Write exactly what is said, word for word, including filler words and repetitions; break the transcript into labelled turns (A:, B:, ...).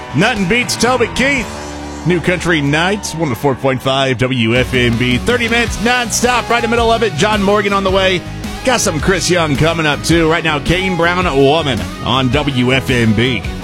A: Nothing beats Toby Keith. New Country Nights, one oh four point five W F M B. thirty minutes nonstop, right in the middle of it. John Morgan on the way. Got some Chris Young coming up, too. Right now, Kane Brown, Woman on W F M B.